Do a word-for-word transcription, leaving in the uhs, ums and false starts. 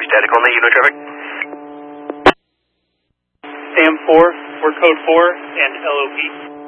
static only, you know traffic. Sam four, we're code four and L O P.